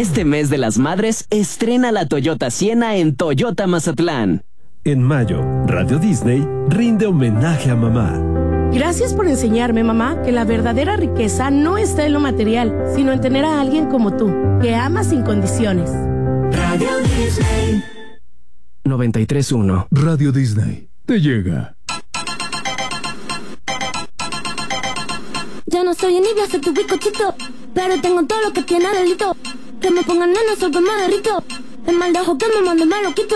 Este mes de las madres, estrena la Toyota Siena en Toyota Mazatlán. En mayo, Radio Disney rinde homenaje a mamá. Gracias por enseñarme, mamá, que la verdadera riqueza no está en lo material, sino en tener a alguien como tú, que ama sin condiciones. Radio Disney 93.1. Radio Disney te llega. Yo no soy envidia, soy tu bizcochito, pero tengo todo lo que tiene delito. Que me pongan nena, soy que me derrito. El mal de ojo que me mande me lo quito.